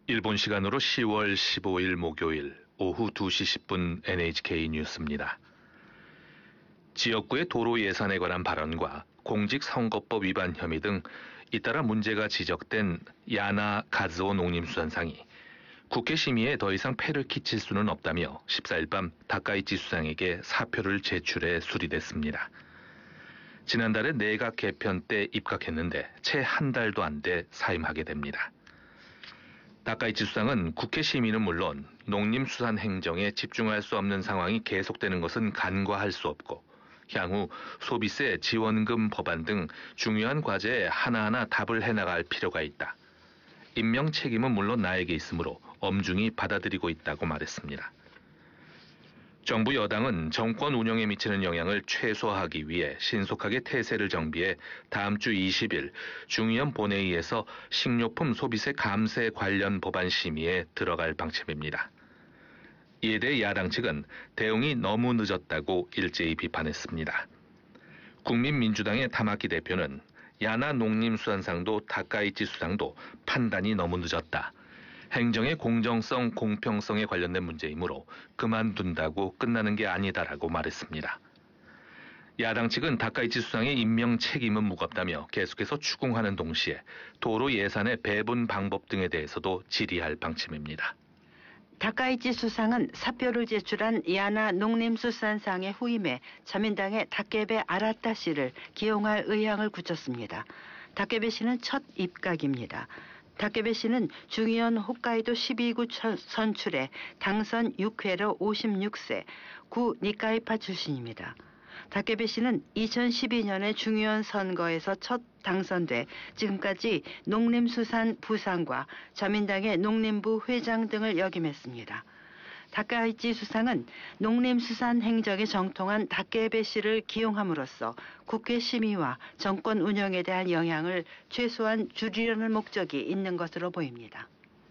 일본 시간으로 10월 15일 목요일 오후 2시 10분 NHK 뉴스입니다. 지역구의 도로 예산에 관한 발언과 공직선거법 위반 혐의 등 잇따라 문제가 지적된 야나 가즈오 농림수산상이 국회 심의에 더 이상 폐를 끼칠 수는 없다며 14일 밤 다카이치 수상에게 사표를 제출해 수리됐습니다. 지난달에 내각 개편 때 입각했는데 채 한 달도 안 돼 사임하게 됩니다. 다카이치 수상은 국회 심의는 물론 농림수산 행정에 집중할 수 없는 상황이 계속되는 것은 간과할 수 없고 향후 소비세, 지원금 법안 등 중요한 과제에 하나하나 답을 해나갈 필요가 있다. 임명 책임은 물론 나에게 있으므로 엄중히 받아들이고 있다고 말했습니다. 정부 여당은 정권 운영에 미치는 영향을 최소화하기 위해 신속하게 태세를 정비해 다음 주 20일 중의원 본회의에서 식료품 소비세 감세 관련 법안 심의에 들어갈 방침입니다. 이에 대해 야당 측은 대응이 너무 늦었다고 일제히 비판했습니다. 국민민주당의 타마키 대표는 야나 농림수산상도 다카이치 수상도 판단이 너무 늦었다. 행정의 공정성, 공평성에 관련된 문제이므로 그만둔다고 끝나는 게 아니다라고 말했습니다. 야당 측은 다카이치 수상의 임명 책임은 무겁다며 계속해서 추궁하는 동시에 도로 예산의 배분 방법 등에 대해서도 질의할 방침입니다. 다카이치 수상은 사표를 제출한 야나 농림수산상의 후임에 자민당의 다케베 아라타 씨를 기용할 의향을 굳혔습니다. 다케베 씨는 첫 입각입니다. 다케베 씨는 중의원 홋카이도 12구 선출에 당선 6회로 56세, 구 니카이파 출신입니다. 다케베 씨는 2012년에 중의원 선거에서 첫 당선돼 지금까지 농림수산 부상과 자민당의 농림부 회장 등을 역임했습니다. 다카이치 수상은 농림수산 행정에 정통한 다케베 씨를 기용함으로써 국회 심의와 정권 운영에 대한 영향을 최소한 줄이려는 목적이 있는 것으로 보입니다.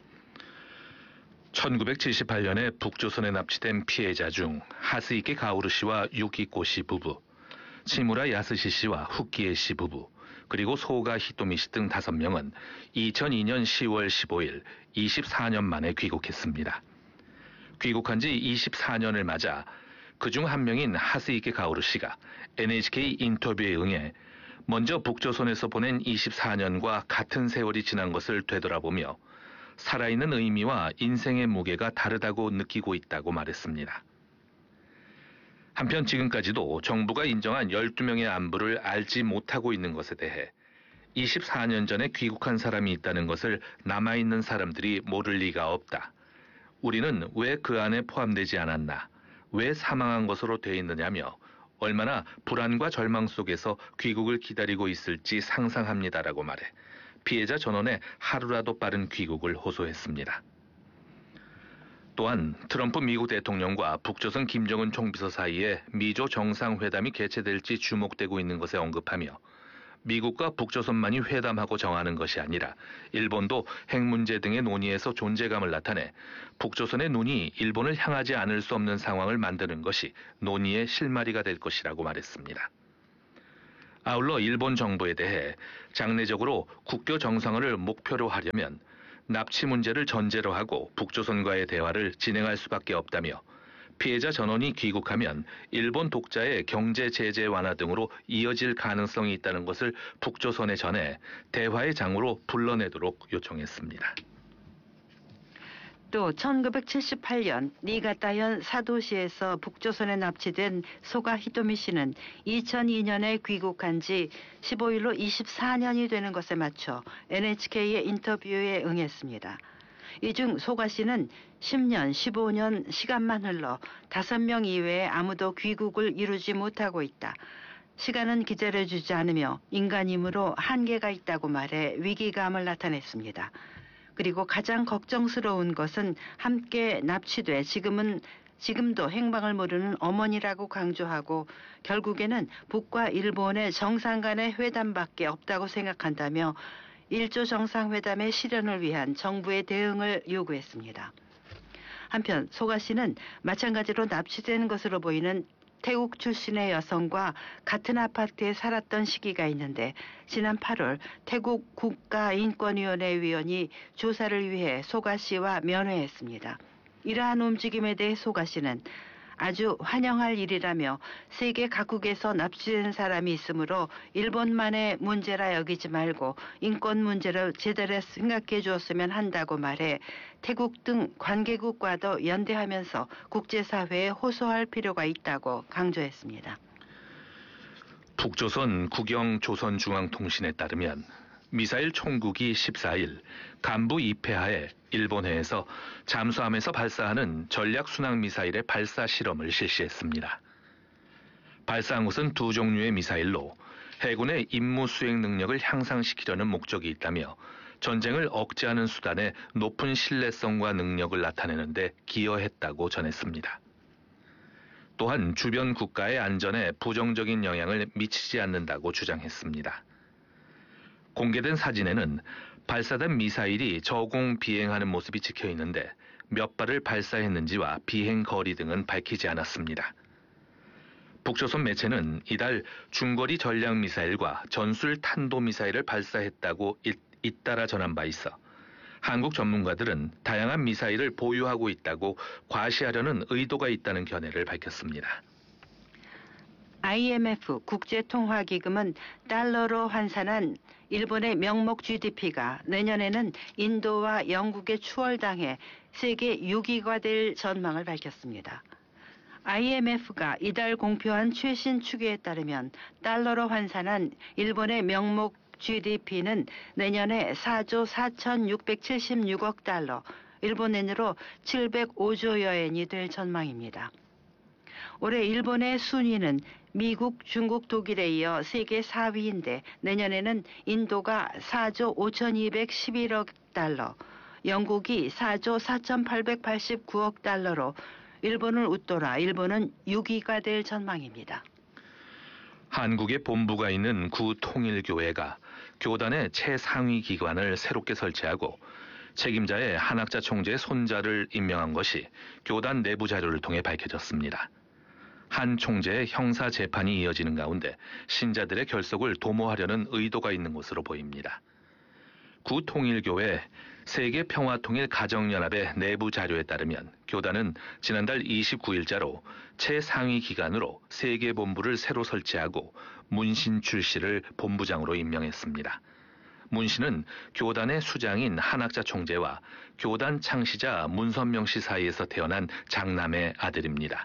1978년에 북조선에 납치된 피해자 중 하스이케 가오르 씨와 유키코 씨 부부, 치무라 야스시 씨와 후키에 씨 부부, 그리고 소가 히토미 씨 등 5명은 2002년 10월 15일 24년 만에 귀국했습니다. 귀국한 지 24년을 맞아 그중 한 명인 하스이케 가오르 씨가 NHK 인터뷰에 응해 먼저 북조선에서 보낸 24년과 같은 세월이 지난 것을 되돌아보며 살아있는 의미와 인생의 무게가 다르다고 느끼고 있다고 말했습니다. 한편 지금까지도 정부가 인정한 12명의 안부를 알지 못하고 있는 것에 대해 24년 전에 귀국한 사람이 있다는 것을 남아있는 사람들이 모를 리가 없다. 우리는 왜 그 안에 포함되지 않았나, 왜 사망한 것으로 돼 있느냐며 얼마나 불안과 절망 속에서 귀국을 기다리고 있을지 상상합니다라고 말해 피해자 전원의 하루라도 빠른 귀국을 호소했습니다. 또한 트럼프 미국 대통령과 북조선 김정은 총비서 사이에 미조 정상회담이 개최될지 주목되고 있는 것에 언급하며 미국과 북조선만이 회담하고 정하는 것이 아니라 일본도 핵 문제 등의 논의에서 존재감을 나타내 북조선의 눈이 일본을 향하지 않을 수 없는 상황을 만드는 것이 논의의 실마리가 될 것이라고 말했습니다. 아울러 일본 정부에 대해 장래적으로 국교 정상화를 목표로 하려면 납치 문제를 전제로 하고 북조선과의 대화를 진행할 수밖에 없다며 피해자 전원이 귀국하면 일본 독자의 경제 제재 완화 등으로 이어질 가능성이 있다는 것을 북조선에 전해 대화의 장으로 불러내도록 요청했습니다. 또 1978년 니가타현 사도시에서 북조선에 납치된 소가 히토미 씨는 2002년에 귀국한 지 15일로 24년이 되는 것에 맞춰 NHK의 인터뷰에 응했습니다. 이 중 소가 씨는 10년, 15년 시간만 흘러 5명 이외에 아무도 귀국을 이루지 못하고 있다. 시간은 기다려주지 않으며 인간이므로 한계가 있다고 말해 위기감을 나타냈습니다. 그리고 가장 걱정스러운 것은 함께 납치돼 지금도 행방을 모르는 어머니라고 강조하고 결국에는 북과 일본의 정상 간의 회담밖에 없다고 생각한다며 1조 정상회담의 실현을 위한 정부의 대응을 요구했습니다. 한편 소가 씨는 마찬가지로 납치된 것으로 보이는 태국 출신의 여성과 같은 아파트에 살았던 시기가 있는데 지난 8월 태국 국가인권위원회 위원이 조사를 위해 소가 씨와 면회했습니다. 이러한 움직임에 대해 소가 씨는 아주 환영할 일이라며 세계 각국에서 납치된 사람이 있으므로 일본만의 문제라 여기지 말고 인권 문제를 제대로 생각해 주었으면 한다고 말해 태국 등 관계국과도 연대하면서 국제사회에 호소할 필요가 있다고 강조했습니다. 북조선 국영조선중앙통신에 따르면 미사일 총국이 14일 간부 입회하에 일본해에서 잠수함에서 발사하는 전략순항미사일의 발사 실험을 실시했습니다. 발사한 것은 두 종류의 미사일로 해군의 임무 수행 능력을 향상시키려는 목적이 있다며 전쟁을 억제하는 수단의 높은 신뢰성과 능력을 나타내는 데 기여했다고 전했습니다. 또한 주변 국가의 안전에 부정적인 영향을 미치지 않는다고 주장했습니다. 공개된 사진에는 발사된 미사일이 저공 비행하는 모습이 찍혀 있는데 몇 발을 발사했는지와 비행 거리 등은 밝히지 않았습니다. 북조선 매체는 이달 중거리 전략 미사일과 전술 탄도 미사일을 발사했다고 잇따라 전한 바 있어 한국 전문가들은 다양한 미사일을 보유하고 있다고 과시하려는 의도가 있다는 견해를 밝혔습니다. IMF 국제통화기금은 달러로 환산한 일본의 명목 GDP가 내년에는 인도와 영국에 추월당해 세계 6위가 될 전망을 밝혔습니다. IMF가 이달 공표한 최신 추계에 따르면 달러로 환산한 일본의 명목 GDP는 내년에 4조 4,676억 달러, 일본엔으로 705조 여엔이 될 전망입니다. 올해 일본의 순위는 미국, 중국, 독일에 이어 세계 4위인데 내년에는 인도가 4조 5,211억 달러, 영국이 4조 4,889억 달러로 일본을 웃돌아 일본은 6위가 될 전망입니다. 한국의 본부가 있는 구통일교회가 교단의 최상위 기관을 새롭게 설치하고 책임자의 한학자 총재의 손자를 임명한 것이 교단 내부 자료를 통해 밝혀졌습니다. 한 총재의 형사 재판이 이어지는 가운데 신자들의 결속을 도모하려는 의도가 있는 것으로 보입니다. 구통일교회 세계평화통일가정연합의 내부 자료에 따르면 교단은 지난달 29일자로 최상위 기관으로 세계본부를 새로 설치하고 문신출 씨를 본부장으로 임명했습니다. 문 씨는 교단의 수장인 한학자 총재와 교단 창시자 문선명 씨 사이에서 태어난 장남의 아들입니다.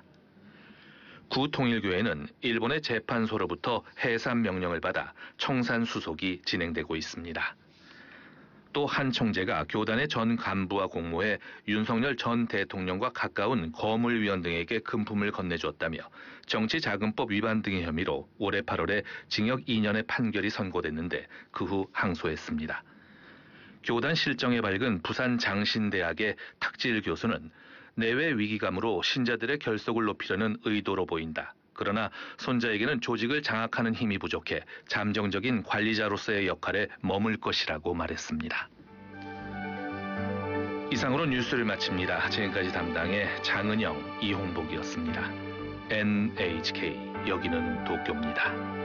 구통일교회는 일본의 재판소로부터 해산 명령을 받아 청산 수속이 진행되고 있습니다. 또 한 총재가 교단의 전 간부와 공모해 윤석열 전 대통령과 가까운 거물위원 등에게 금품을 건네주었다며 정치자금법 위반 등의 혐의로 올해 8월에 징역 2년의 판결이 선고됐는데 그 후 항소했습니다. 교단 실정에 밝은 부산 장신대학의 탁질 교수는 내외 위기감으로 신자들의 결속을 높이려는 의도로 보인다. 그러나 손자에게는 조직을 장악하는 힘이 부족해 잠정적인 관리자로서의 역할에 머물 것이라고 말했습니다. 이상으로 뉴스를 마칩니다. 지금까지 담당의 장은영, 이홍복이었습니다. NHK 여기는 도쿄입니다.